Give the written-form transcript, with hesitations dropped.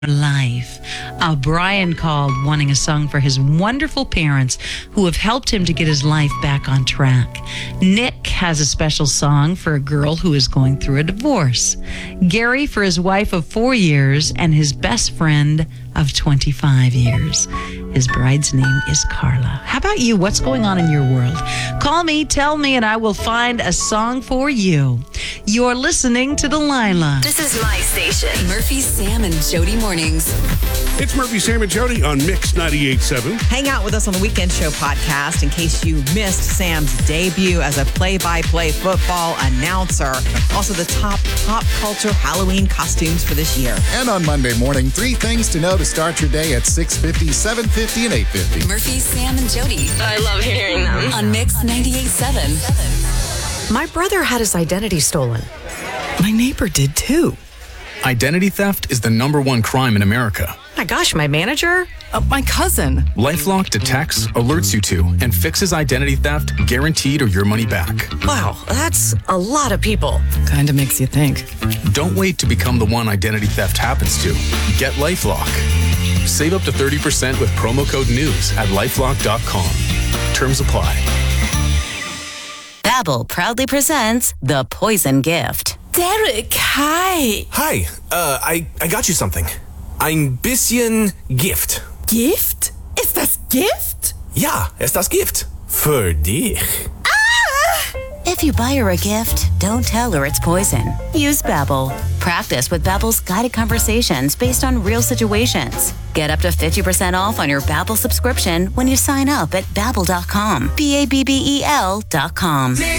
life. Brian called wanting a song for his wonderful parents who have helped him to get his life back on track. Nick has a special song for a girl who is going through a divorce. Gary for his wife of 4 years and his best friend of 25 years. His bride's name is Carla. How about you? What's going on in your world? Call me, tell me, and I will find a song for you. You're listening to Delilah. This is my station. Murphy, Sam, and Jody Mornings. It's Murphy, Sam, and Jody on Mix 98.7. Hang out with us on the Weekend Show podcast in case you missed Sam's debut as a play-by-play football announcer. Also, the top pop culture Halloween costumes for this year. And on Monday morning, 3 things to know to start your day at 6:50, 7:50, and 8:50. Murphy, Sam, and Jody. I love hearing them. On Mix 98.7. My brother had his identity stolen. My neighbor did too. Identity theft is the #1 crime in America. My gosh, my manager? My cousin. LifeLock detects, alerts you to, and fixes identity theft guaranteed or your money back. Wow, that's a lot of people. Kinda makes you think. Don't wait to become the one identity theft happens to. Get LifeLock. Save up to 30% with promo code NEWS at LifeLock.com. Terms apply. Babbel proudly presents The Poison Gift. Derek, hi. Hi, I got you something. Ein bisschen Gift. Gift? Ist das Gift? Ja, ist das Gift. Für dich. If you buy her a gift, don't tell her it's poison. Use Babbel. Practice with Babbel's guided conversations based on real situations. Get up to 50% off on your Babbel subscription when you sign up at Babbel.com. BABBEL.com.